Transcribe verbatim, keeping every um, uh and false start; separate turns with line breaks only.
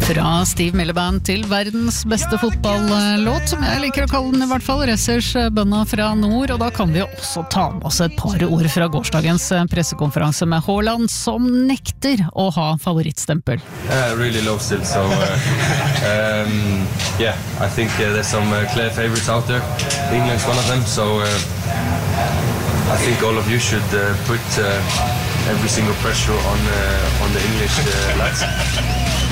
Fra Steve Miller Band til verdens beste fotballåt, som jeg liker å kalle den i hvert fall, Ressers bønna fra nord, og da kan vi jo også ta med oss et par ord fra gårsdagens pressekonferanse med Haaland, som nekter å ha favorittstempel.
I really love still, so uh, um, yeah, I think uh, there's some uh, clear favorites out there. England's one of them, so uh, I think all of you should uh, put uh, every single pressure on uh, on the English uh, lads.